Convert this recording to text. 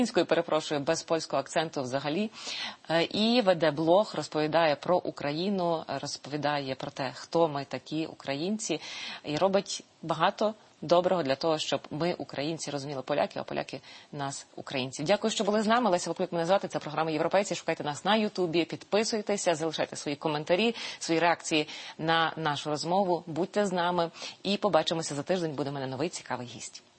українською, перепрошую, без польського акценту взагалі, і веде блог, розповідає про Україну, розповідає про те, хто ми такі українці, і робить багато доброго для того, щоб ми, українці, розуміли поляків, а поляки нас, українців. Дякую, що були з нами. Леся Вакуляк мене звати. Це програма «Європейці». Шукайте нас на Ютубі, підписуйтеся, залишайте свої коментарі, свої реакції на нашу розмову. Будьте з нами і побачимося за тиждень. Буде в мене новий цікавий гість.